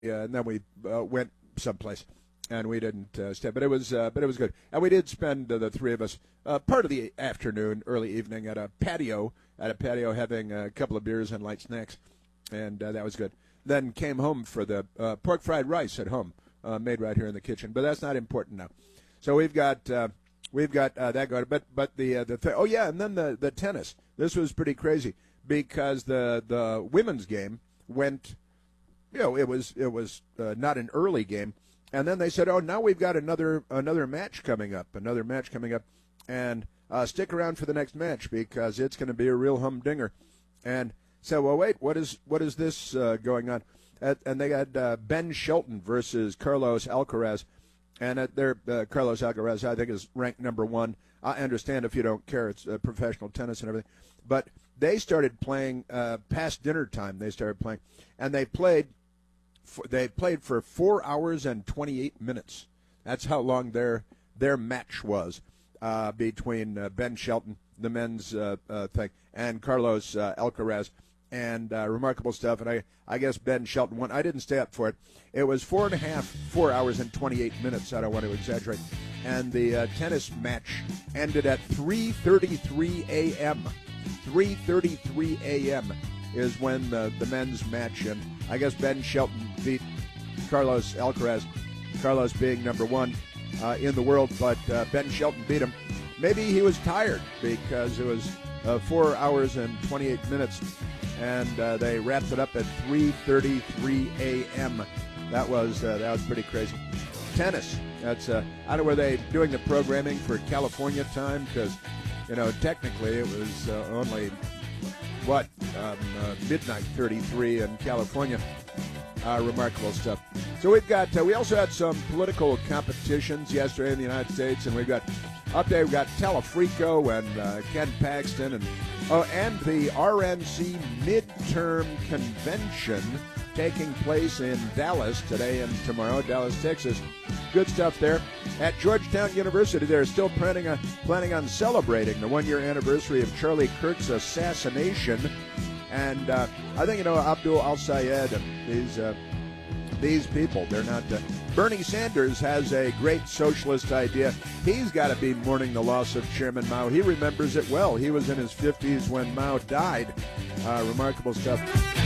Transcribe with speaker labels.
Speaker 1: and then we went someplace, and we didn't stay. But it was good, and we did spend the three of us part of the afternoon, early evening at a patio having a couple of beers and light snacks, and that was good. Then came home for the pork fried rice at home, made right here in the kitchen. But that's not important now. So we've got that going. But oh yeah, and then the tennis. This was pretty crazy because the women's game went. It was not an early game, and then they said, "Oh, now we've got another match coming up, and stick around for the next match because it's going to be a real humdinger." And so, well, wait, what is this going on? And they got Ben Shelton versus Carlos Alcaraz, and Carlos Alcaraz, I think, is ranked number one. I understand if you don't care; it's professional tennis and everything, but they started playing past dinner time. They started playing, and they played for 4 hours and 28 minutes. That's how long their match was between Ben Shelton, the men's thing, and Carlos Alcaraz. And remarkable stuff. And I guess Ben Shelton won. I didn't stay up for it. It was 4 hours and 28 minutes. I don't want to exaggerate. And the tennis match ended at 3:33 a.m. 3:33 a.m. is when the men's match, and I guess Ben Shelton beat Carlos Alcaraz, Carlos being number one in the world, but Ben Shelton beat him. Maybe he was tired because it was 4 hours and 28 minutes, and they wrapped it up at 3:33 a.m. That was pretty crazy. Tennis. That's I don't know, were they doing the programming for California time? Because technically it was only midnight 33 in California. Remarkable stuff. So we also had some political competitions yesterday in the United States, and we've got Talafrico and Ken Paxton and the RNC midterm convention taking place in Dallas today and tomorrow, Dallas, Texas. Good stuff there. At Georgetown University, they're still planning on celebrating the one-year anniversary of Charlie Kirk's assassination. And I think, Abdul al-Sayed and these people, they're not... Bernie Sanders has a great socialist idea. He's got to be mourning the loss of Chairman Mao. He remembers it well. He was in his 50s when Mao died. Remarkable stuff.